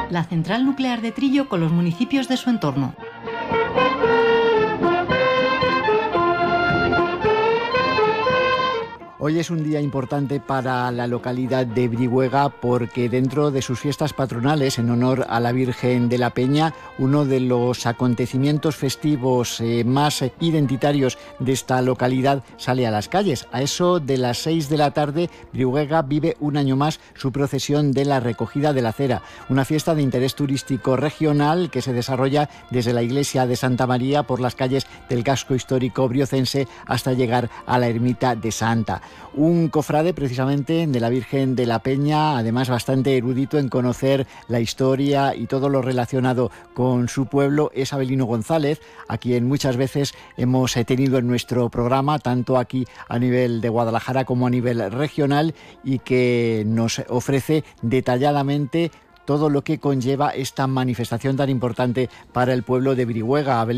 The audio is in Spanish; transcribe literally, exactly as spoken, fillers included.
la central nuclear de Trillo con los municipios de su entorno. Hoy es un día importante para la localidad de Brihuega porque dentro de sus fiestas patronales en honor a la Virgen de la Peña, uno de los acontecimientos festivos eh, más identitarios de esta localidad sale a las calles. A eso de las seis de la tarde, Brihuega vive un año más su procesión de la recogida de la cera, una fiesta de interés turístico regional que se desarrolla desde la iglesia de Santa María por las calles del casco histórico briocense hasta llegar a la ermita de Santa. Un cofrade precisamente de la Virgen de la Peña, además bastante erudito en conocer la historia y todo lo relacionado con su pueblo, es Avelino González, a quien muchas veces hemos tenido en nuestro programa, tanto aquí a nivel de Guadalajara como a nivel regional, y que nos ofrece detalladamente todo lo que conlleva esta manifestación tan importante para el pueblo de Brihuega.